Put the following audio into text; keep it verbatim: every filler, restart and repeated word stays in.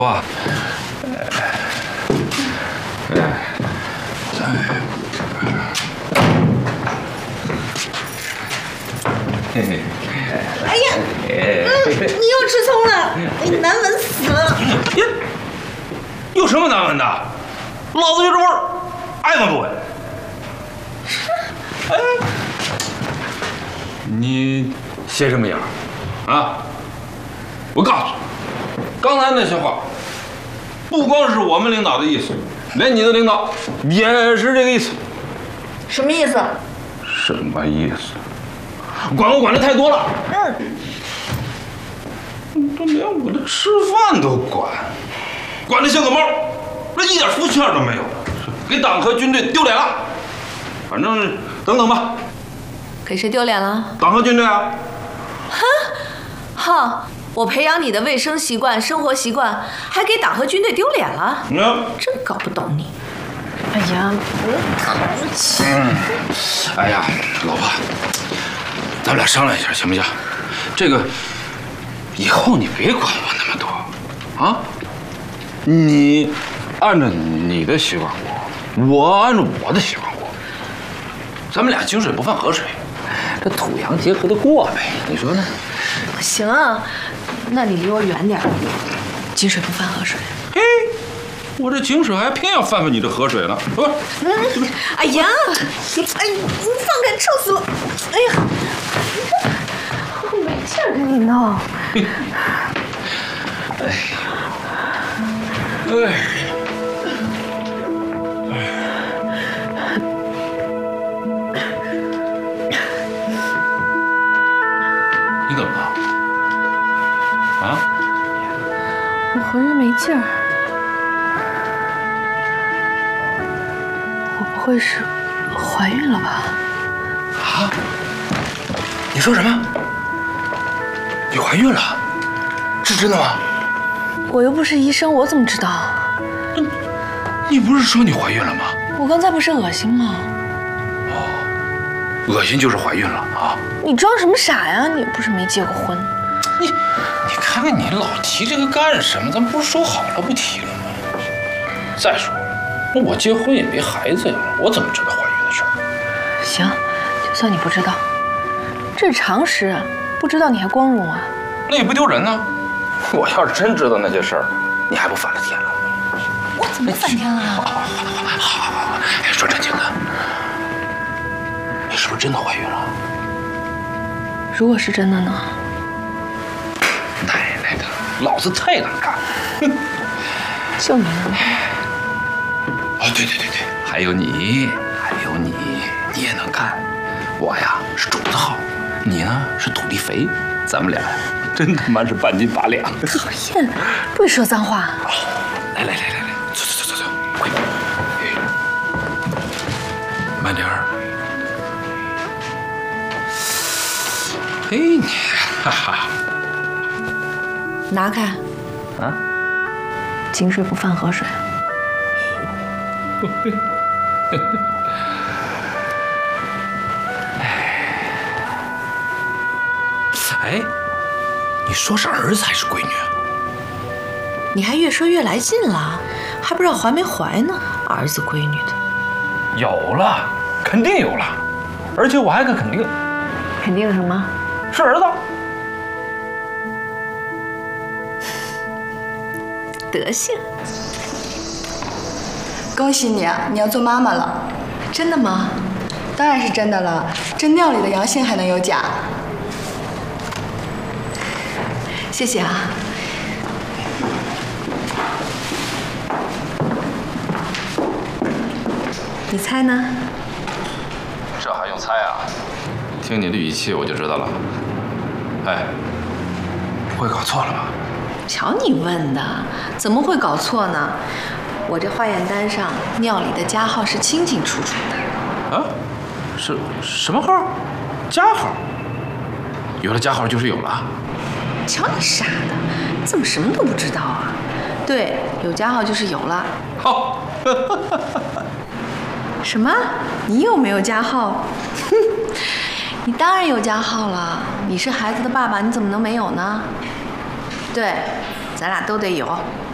哇，嘿嘿。 哎呀，嗯，你又吃葱了，你难闻死了。 呀，有什么难闻的？老子就这味儿，爱闻不闻。哎，你写什么样啊？我告诉你，刚才那些话，不光是我们领导的意思，连你的领导也是这个意思。 什么意思？ 什么意思？管我管的太多了。嗯，都连我的吃饭都管，管得像个猫，那一点福气都没有，给党和军队丢脸了。反正等等吧。 给谁丢脸了？ 党和军队啊！ 哼，哼，我培养你的卫生习惯、生活习惯，还给党和军队丢脸了？ 嗯， 真搞不懂你。 哎呀，别淘气。 嗯，哎呀，老婆，咱们俩商量一下行不行？这个以后你别管我那么多啊！你按照你的习惯过，我按照我的习惯过，咱们俩井水不犯河水，这土洋结合的过呗，你说呢？ 行啊，那你离我远点，井水不犯河水。 嘿，我这井水还偏要犯犯你的河水了，是吧？ 嗯，哎呀，哎，你放开，臭死我！哎呀，我没劲儿跟你闹。 哎，哎。你怎么了？啊？ 我浑身没劲儿。我不会是怀孕了吧？ 啊？你说什么？你怀孕了？是真的吗？ 我又不是医生，我怎么知道？ 你你不是说你怀孕了吗？ 我刚才不是恶心吗？ 哦，恶心就是怀孕了啊！ 你装什么傻呀？你又不是没结过婚。 你你看看你老提这个干什么？咱不是说好了不提了吗？再说了，那我结婚也没孩子呀，我怎么知道怀孕的事儿？ 行，就算你不知道，这是常识，不知道你还光荣啊？ 那也不丢人呢。我要是真知道那些事儿，你还不反了天了？ 我怎么反天了？ 好，好，好，好，好，好，哎，说正经的，你是不是真的怀孕了？ 如果是真的呢？ 奶奶的，老子太能干了！ 就你能干。 哦，对对对对，还有你，还有你，你也能干。我呀是种子好，你呢是土地肥，咱们俩真他妈是半斤八两。 讨厌，不许说脏话。 来来来来来，走走走走走，快！慢点儿。嘿你，哈哈。 拿开。 啊？ 井水不犯河水。 哎，你说是儿子还是闺女啊？ 你还越说越来劲了，还不知道怀没怀呢？儿子闺女的。 有了，肯定有了，而且我还敢肯定。 肯定什么？ 是儿子。 德行。 恭喜你啊，你要做妈妈了。 真的吗？ 当然是真的了，这尿里的阳性还能有假？ 谢谢啊。你猜呢？ 这还用猜啊？听你的语气我就知道了。哎，不会搞错了吧？ 瞧你问的，怎么会搞错呢？我这化验单上尿里的加号是清清楚楚的。 啊？是什么号？加号？有了加号就是有了。 瞧你傻的，你怎么什么都不知道啊？对，有加号就是有了。 好。 什么？你有没有加号？哼，你当然有加号了。你是孩子的爸爸，你怎么能没有呢？对，咱俩都得有。